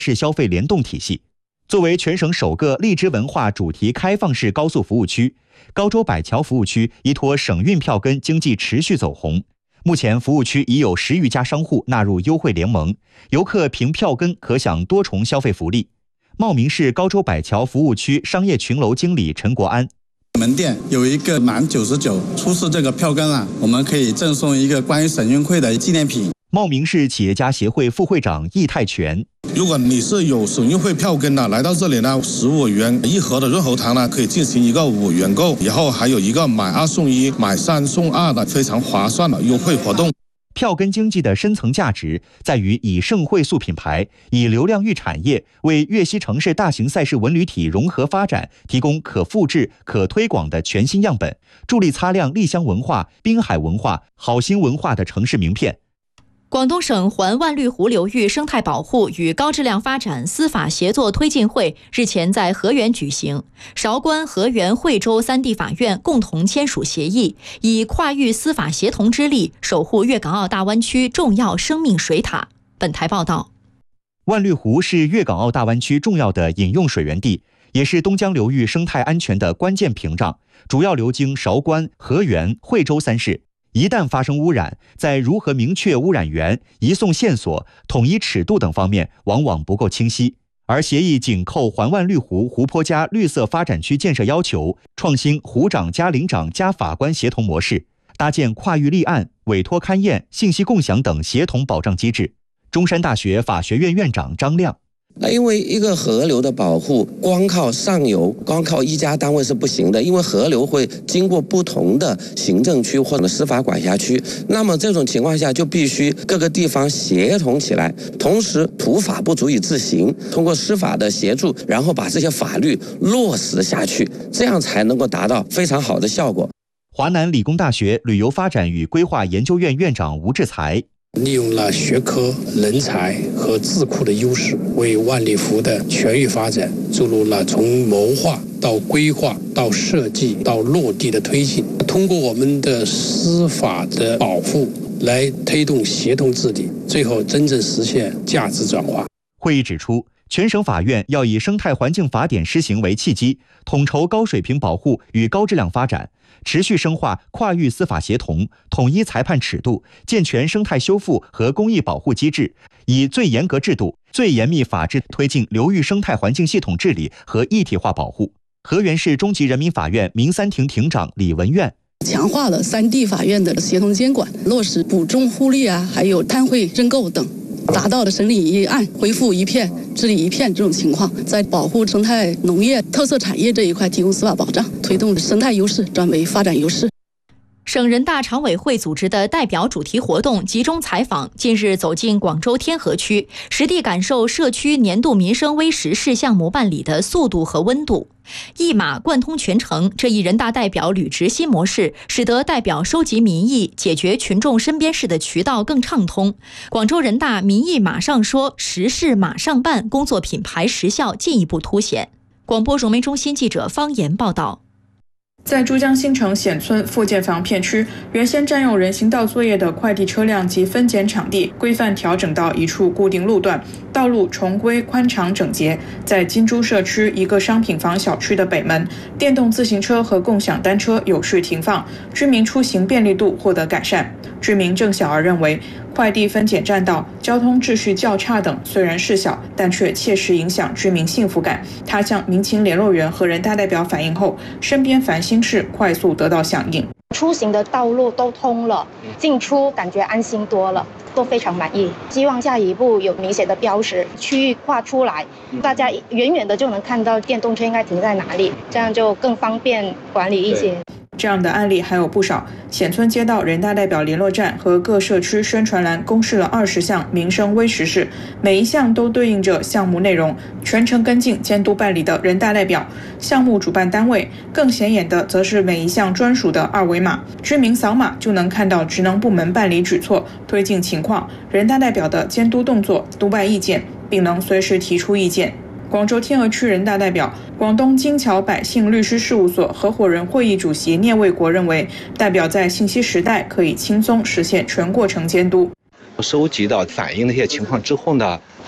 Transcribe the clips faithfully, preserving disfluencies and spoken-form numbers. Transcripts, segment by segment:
是消费联动体系。作为全省首个荔枝文化主题开放式高速服务区，高州柏桥服务区依托省运票根经济持续走红。目前服务区已有十余家商户纳入优惠联盟，游客凭票根可享多重消费福利。茂名市高州柏桥服务区商业群楼经理陈国安， 门店有一个满九十九出示这个票根啊，我们可以赠送一个关于省运会的纪念品。 茂名市企业家协会副会长易泰全， 如果你是有省运会票根的，来到这里呢，十五元一盒的润喉糖呢，可以进行一个五元购，以后还有一个买二送一、买三送二的非常划算的优惠活动。 票根经济的深层价值在于以盛会塑品牌、以流量育产业为粤西城市大型赛事文旅体融合发展提供可复制、可推广的全新样本，助力擦亮丽乡文化、滨海文化、好心文化的城市名片。 广东省环万绿湖流域生态保护与高质量发展司法协作推进会日前在河源举行，韶关、河源、惠州三地法院共同签署协议，以跨域司法协同之力守护粤港澳大湾区重要生命水塔。本台报道， 万绿湖是粤港澳大湾区重要的饮用水源地，也是东江流域生态安全的关键屏障，主要流经韶关、河源、惠州三市。一旦发生污染，在如何明确污染源、移送线索、统一尺度等方面往往不够清晰。而协议紧扣环万绿湖湖泊加绿色发展区建设要求，创新湖长加领长加法官协同模式，搭建跨域立案、委托勘验、信息共享等协同保障机制。中山大学法学院院长张亮， 那因为一个河流的保护，光靠上游、光靠一家单位是不行的，因为河流会经过不同的行政区或者司法管辖区，那么这种情况下就必须各个地方协同起来，同时土法不足以自行，通过司法的协助，然后把这些法律落实下去，这样才能够达到非常好的效果。 华南理工大学旅游发展与规划研究院院长吴志才， 利用了学科、人才和智库的优势，为万里湖的全域发展注入了从谋划到规划到设计到落地的推进。通过我们的司法的保护来推动协同治理，最后真正实现价值转化。 会议指出，全省法院要以生态环境法典施行为契机，统筹高水平保护与高质量发展，持续深化跨域司法协同，统一裁判尺度，健全生态修复和公益保护机制，以最严格制度、最严密法治推进流域生态环境系统治理和一体化保护。河源市中级人民法院民三庭庭长李文苑， 强化了三地法院的协同监管，落实补充互利啊，还有摊会认购等，达到了审理一案恢复一片治理一片这种情况，在保护生态农业特色产业这一块提供司法保障，推动生态优势转为发展优势。 省人大常委会组织的代表主题活动集中采访近日走进广州天河区，实地感受社区年度民生微实事项目办理的速度和温度。一码贯通全程这一人大代表履职新模式，使得代表收集民意、解决群众身边事的渠道更畅通。广州人大民意马上说，实事马上办工作品牌实效进一步凸显。广播融媒中心记者方言报道。 在珠江新城显村复建房片区，原先占用人行道作业的快递车辆及分拣场地规范调整到一处固定路段，道路重归宽敞整洁。在金珠社区一个商品房小区的北门，电动自行车和共享单车有序停放，居民出行便利度获得改善。居民郑小儿认为，快递分拣占道、交通秩序较差等虽然事小，但却切实影响居民幸福感。他向民情联络员和人大代表反映后，身边烦心事快速得到响应。 出行的道路都通了，进出感觉安心多了，都非常满意。希望下一步有明显的标识，区域划出来，大家远远的就能看到电动车应该停在哪里，这样就更方便管理一些。 这样的案例还有不少。显村街道人大代表联络站和各社区宣传栏公示了二十项民生微实事，每一项都对应着项目内容，全程跟进监督办理的人大代表。项目主办单位更显眼的则是每一项专属的二维码，居民扫码就能看到职能部门办理举措、推进情况、人大代表的监督动作、督办意见，并能随时提出意见。广州天河区人大代表、广东金桥百姓律师事务所合伙人会议主席聂卫国认为，代表在信息时代可以轻松实现全过程监督。 收集到反映那些情况之后呢，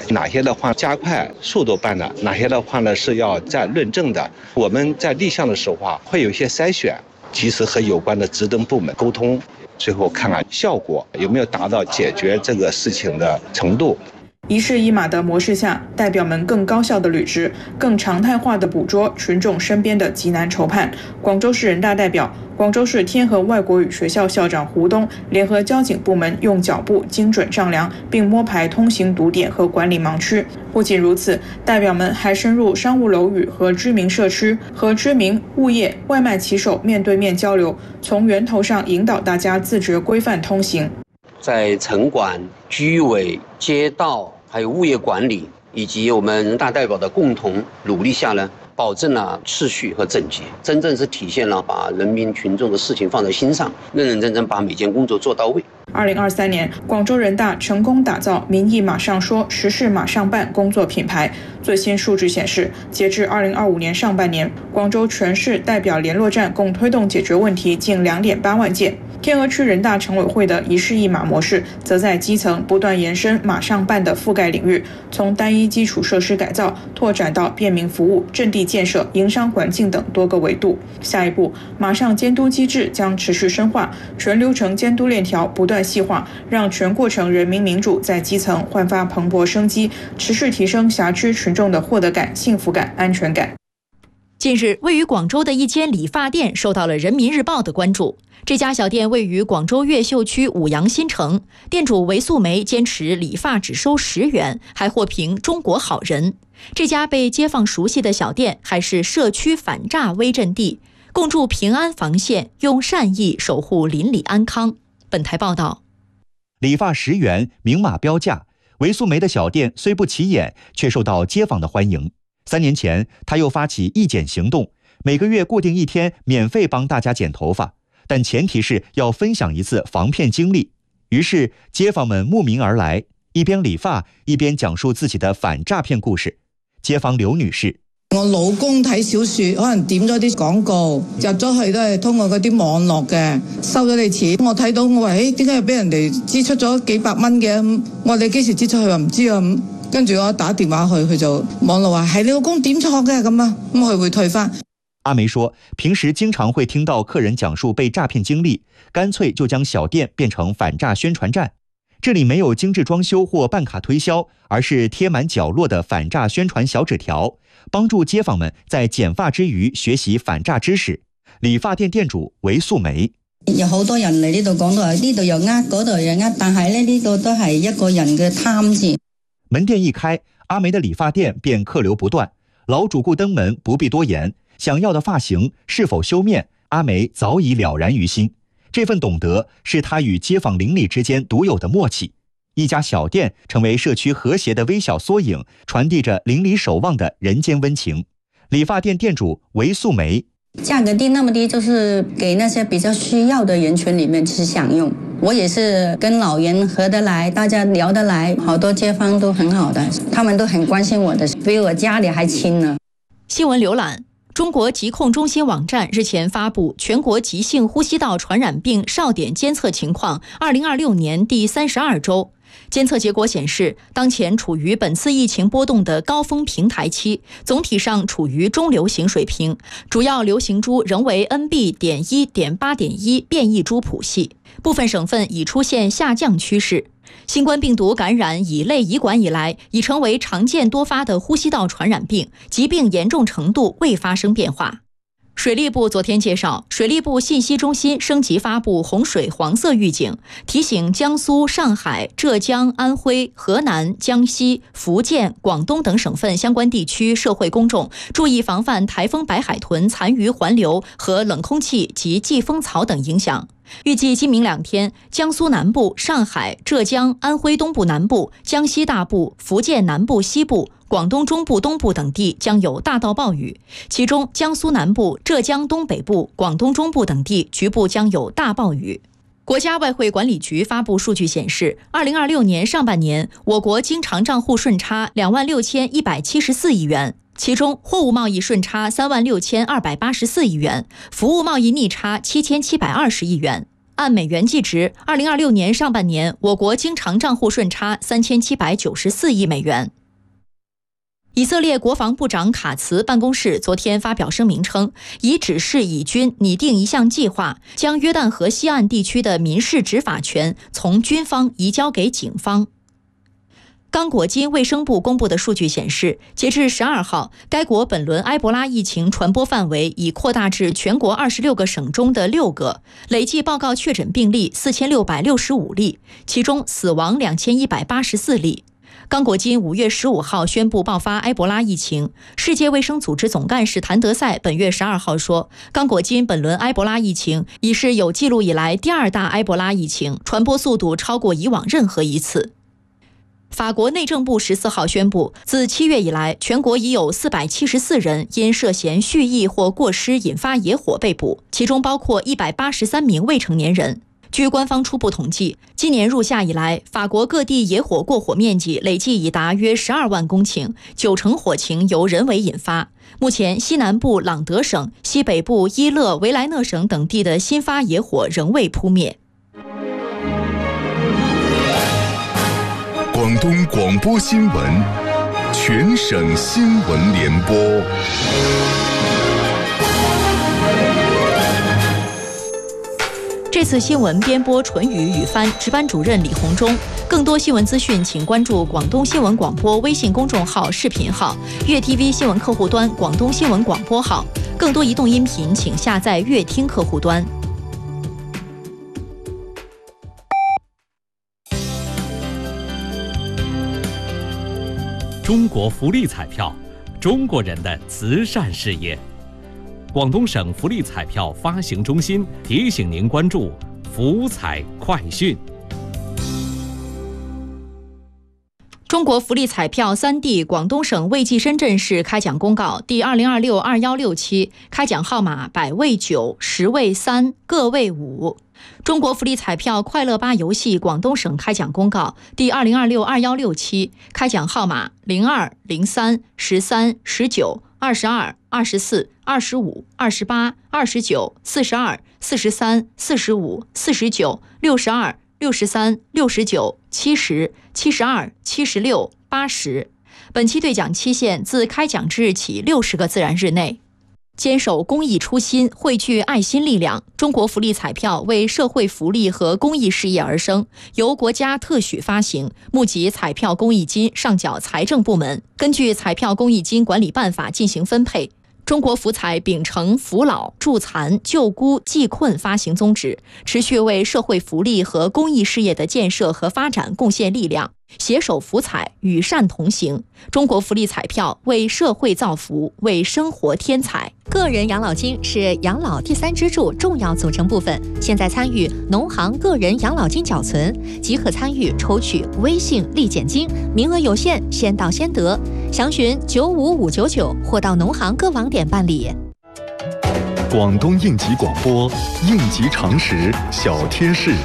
哪些的话加快速度办的，哪些的话呢是要再论证的。我们在立项的时候啊，会有一些筛选，及时和有关的职能部门沟通，最后看看效果有没有达到解决这个事情的程度。 一市一码的模式下，代表们更高效的履职，更常态化的捕捉群众身边的急难愁盼。广州市人大代表、广州市天河外国语学校校长胡东联合交警部门用脚步精准丈量，并摸排通行堵点和管理盲区。不仅如此，代表们还深入商务楼宇和居民社区，和居民、物业、外卖骑手面对面交流，从源头上引导大家自觉规范通行。 在城管、居委、街道还有物业管理以及我们人大代表的共同努力下呢，保证了秩序和整洁，真正是体现了把人民群众的事情放在心上，认认真真把每件工作做到位。 二零二三年，广州人大成功打造民意马上说、实事马上办工作品牌。最新数据显示，截至二零二五年上半年，广州全市代表联络站共推动解决问题近两点八万件。天河区人大常委会的一市一码模式，则在基层不断延伸马上办的覆盖领域，从单一基础设施改造拓展到便民服务、阵地建设、营商环境等多个维度。下一步，马上监督机制将持续深化，全流程监督链条不断细化，让全过程人民民主在基层焕发蓬勃生机，持续提升辖区群众的获得感、幸福感、安全感。 近日，位于广州的一间理发店受到了人民日报的关注。这家小店位于广州越秀区五羊新城，店主韦素梅坚持理发只收十元，还获评中国好人。这家被街坊熟悉的小店还是社区反诈微阵地，共筑平安防线，用善意守护邻里安康。本台报道， 理发十元，明码标价。韦素梅的小店虽不起眼，却受到街坊的欢迎。三年前，他又发起义剪行动，每个月固定一天免费帮大家剪头发，但前提是要分享一次防骗经历。于是街坊们慕名而来，一边理发一边讲述自己的反诈骗故事。街坊劉女士， 我老公睇小說可能點咗啲廣告入咗去，都係通過嗰啲網絡嘅，收咗你錢。我睇到我話誒點解俾人哋支出咗幾百蚊嘅？我話你幾時支出去？話唔知啊。跟住我打電話去，佢就網絡話係你老公點錯嘅咁啊，咁佢會退翻。 阿梅說，平時經常會聽到客人講述被詐騙經歷，乾脆就將小店變成反詐宣傳站。這裡沒有精緻裝修或辦卡推銷，而是貼滿角落的反詐宣傳小紙條，幫助街坊們在剪髮之餘學習反詐知識。理髮店店主韦素梅， 有好多人嚟呢度講到呢度又呃，嗰度又呃，但係咧呢個都係一個人嘅貪字。 門店一開，阿梅的理髮店便客流不斷。老主顧登門不必多言，想要的髮型是否修面，阿梅早已了然於心。這份懂得是他與街坊鄰里之間獨有的默契。一家小店成為社區和諧的微小縮影，傳遞着鄰里守望的人間溫情。理髮店店主韦素梅， 價格定那麼低，就是給那些比較需要的人群裡面去享用。我也是跟老人合得來，大家聊得來，好多街坊都很好的，他們都很關心我的，比我家裡還親呢。 新聞瀏覽，中國疾控中心網站日前發布全國急性呼吸道傳染病哨點監測情況，二零二六年第三十二週。監測結果顯示，當前處於本次疫情波動的高峰平台期，總體上處於中流行水平，主要流行株仍為 N B 點一點八點一 變異株譜系，部分省份已出現下降趨勢。新冠病毒感染乙類乙管以來，已成為常見多發的呼吸道傳染病，疾病嚴重程度未發生變化。水利部昨天介紹，水利部信息中心升級發布洪水黃色預警，提醒江蘇、上海、浙江、安徽、河南、江西、福建、廣東等省份相關地區社會公眾注意防範颱風白海豚殘餘環流和冷空氣及季風槽等影響。預計今明兩天，江蘇南部、上海、浙江、安徽東部南部、江西大部、福建南部西部、廣東中部東部等地將有大到暴雨，其中江蘇南部、浙江東北部、廣東中部等地局部將有大暴雨。國家外匯管理局發布數據顯示，二零二六年上半年，我國經常賬戶順差兩萬六千一百七十四億元，其中貨物貿易順差三萬六千二百八十四億元，服務貿易逆差七千七百二十億元。 按美元计值，二零二六年上半年我国经常账户顺差三千七百九十四亿美元。以色列国防部长卡茨办公室昨天发表声明称，已指示以军拟定一项计划，将约旦河西岸地区的民事执法权从军方移交给警方。刚果金卫生部公布的数据显示，截至十二号，该国本轮埃博拉疫情传播范围已扩大至全国二十六个省中的六个，累计报告确诊病例四千六百六十五例，其中死亡两千一百八十四例。刚果金五月十五号宣布爆发埃博拉疫情。世界卫生组织总干事谭德赛本月十二号说，刚果金本轮埃博拉疫情已是有记录以来第二大埃博拉疫情，传播速度超过以往任何一次。法国内政部十四号宣布，自七月以来，全国已有四百七十四人因涉嫌蓄意或过失引发野火被捕，其中包括一百八十三名未成年人。据官方初步统计，今年入夏以来，法国各地野火过火面积累计已达约十二万公顷，九成火情由人为引发。目前，西南部朗德省、西北部伊勒维莱讷省等地的新发野火仍未扑灭。 广东广播新闻，全省新闻联播。 这次新闻编播纯语语翻，值班主任李红忠。更多新闻资讯，请关注广东新闻广播微信公众号、视频号、粤 T V 新闻客户端、广东新闻广播号。更多移动音频，请下载粤听客户端。 中国福利彩票，中国人的慈善事业。广东省福利彩票发行中心提醒您关注福彩快讯。 中国福利彩票三地广东省卫计深圳市开奖公告第二零二六二一六期，开奖号码百位九、十位三、个位五。中国福利彩票快乐吧游戏广东省开奖公告第二零二六二一六期，开奖号码零二、零三、十三、十九、二十二、二十四、二十五、二十八、二十九、四十二、四十三、四十五、四十九、六十二、六十三、六十九、七十、七十二、七十六、八十。本期兑奖期限自开奖之日起六十个自然日内。坚守公益初心，汇聚爱心力量。中国福利彩票为社会福利和公益事业而生，由国家特许发行，募集彩票公益金上缴财政部门，根据彩票公益金管理办法进行分配。中国福彩秉承扶老、助残、救孤、济困发行宗旨，持续为社会福利和公益事业的建设和发展贡献力量，携手福彩，与善同行。中国福利彩票为社会造福，为生活添彩。 个人养老金是养老第三支柱重要组成部分。现在参与农行个人养老金缴存，即可参与抽取微信立减金，名额有限，先到先得。详询九五五九九或到农行各网点办理。 广东应急广播，应急常识小贴士。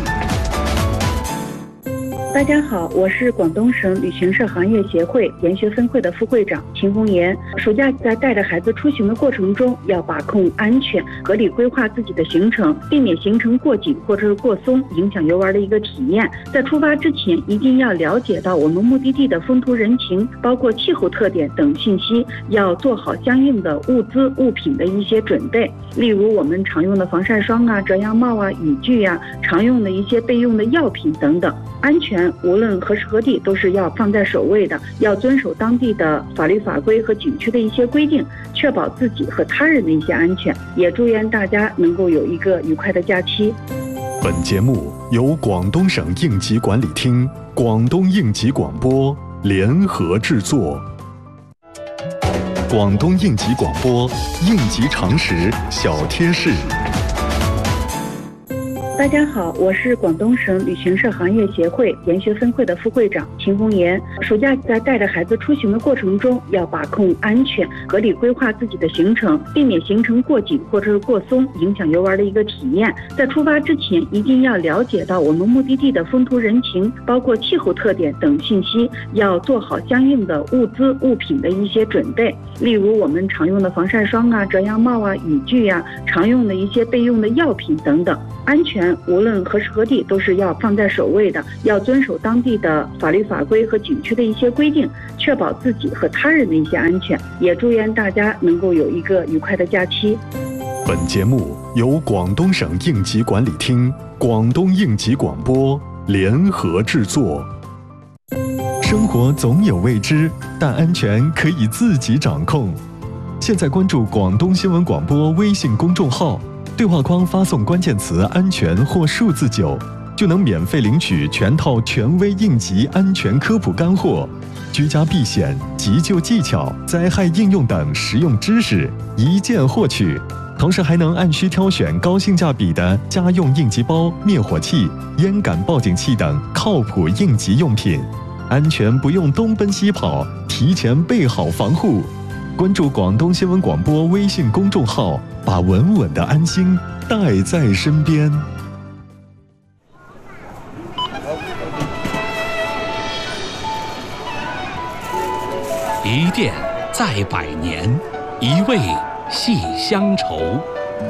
大家好，我是广东省旅行社行业协会研学分会的副会长秦红岩。暑假在带着孩子出行的过程中，要把控安全，合理规划自己的行程，避免行程过紧或者是过松，影响游玩的一个体验。在出发之前，一定要了解到我们目的地的风土人情，包括气候特点等信息，要做好相应的物资物品的一些准备。例如我们常用的防晒霜啊、遮阳帽啊、雨具啊，常用的一些备用的药品等等。安全无论何时何地都是要放在首位的，要遵守当地的法律法规和景区的一些规定，确保自己和他人的一些安全。也祝愿大家能够有一个愉快的假期。 本节目由广东省应急管理厅、广东应急广播联合制作。广东应急广播，应急常识小贴士。 大家好，我是广东省旅行社行业协会研学分会的副会长秦红岩。暑假在带着孩子出行的过程中，要把控安全，合理规划自己的行程，避免行程过紧或者是过松，影响游玩的一个体验。在出发之前，一定要了解到我们目的地的风土人情，包括气候特点等信息，要做好相应的物资物品的一些准备。例如我们常用的防晒霜啊、遮阳帽啊、雨具啊，常用的一些备用的药品等等。安全全无论何时何地都是要放在首位的，要遵守当地的法律法规和景区的一些规定，确保自己和他人的一些安全。也祝愿大家能够有一个愉快的假期。 本节目由广东省应急管理厅、广东应急广播联合制作。生活总有未知，但安全可以自己掌控。现在关注广东新闻广播微信公众号，对话框发送关键词“安全”或数字九，就能免费领取全套权威应急安全科普干货、居家避险、急救技巧、灾害应用等实用知识，一键获取。同时还能按需挑选高性价比的家用应急包、灭火器、烟感报警器等靠谱应急用品，安全不用东奔西跑，提前备好防护。关注广东新闻广播微信公众号，把稳稳的安心带在身边。 一店在百年，一味系乡愁。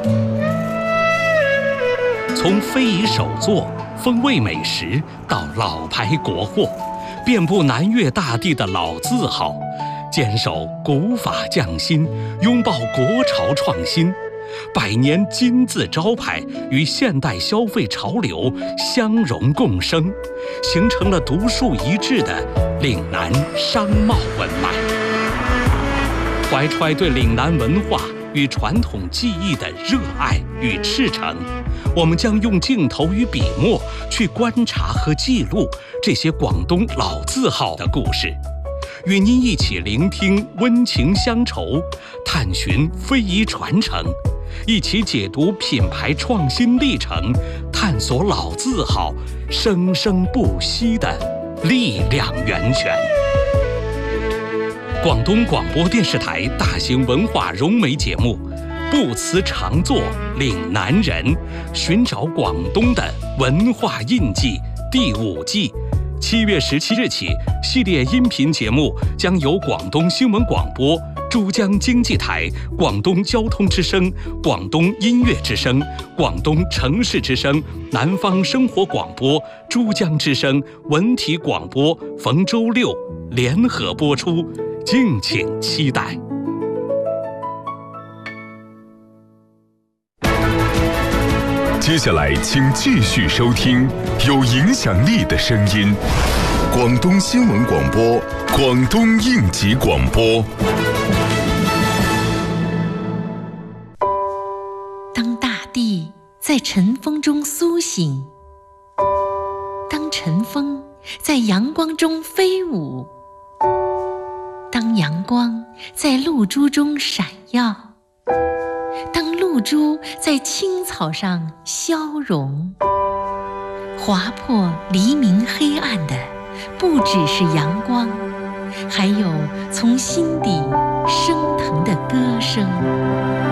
从非遗手作、风味美食到老牌国货，遍布南粤大地的老字号，坚守古法匠心，拥抱国潮创新，百年金字招牌与现代消费潮流相融共生，形成了独树一帜的岭南商贸文脉。怀揣对岭南文化与传统技艺的热爱与赤诚，我们将用镜头与笔墨去观察和记录这些广东老字号的故事，与您一起聆听温情乡愁，探寻非遗传承，一起解读品牌创新历程，探索老字号生生不息的力量源泉。广东广播电视台大型文化融媒节目《不辞常作岭南人》，寻找广东的文化印记第五季，七月十七日起，系列音频节目将由广东新闻广播、珠江经济台、广东交通之声、广东音乐之声、广东城市之声、南方生活广播、珠江之声、文体广播逢周六联合播出，敬请期待。 接下来请继续收听有影响力的声音，广东新闻广播，广东应急广播。 当大地在晨风中苏醒，当晨风在阳光中飞舞，当阳光在露珠中闪耀，当露珠在青草上消融，划破黎明黑暗的不只是阳光，还有从心底升腾的歌声。